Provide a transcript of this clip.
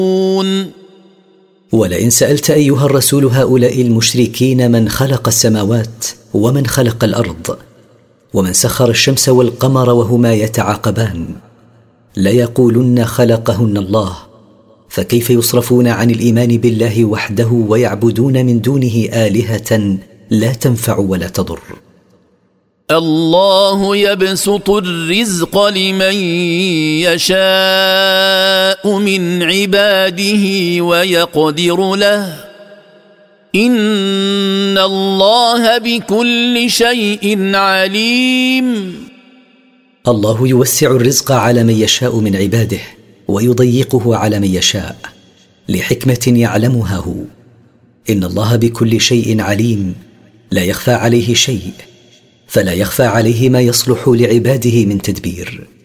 ولئن سألت أيها الرسول هؤلاء المشركين من خلق السماوات ومن خلق الأرض ومن سخر الشمس والقمر وهما يتعاقبان ليقولن خلقهن الله، فكيف يصرفون عن الإيمان بالله وحده ويعبدون من دونه آلهة لا تنفع ولا تضر؟ الله يبسط الرزق لمن يشاء من عباده ويقدر له إن الله بكل شيء عليم. الله يوسع الرزق على من يشاء من عباده ويضيقه على من يشاء لحكمة يعلمها هو. إن الله بكل شيء عليم، لا يخفى عليه شيء، فلا يخفى عليه ما يصلح لعباده من تدبير.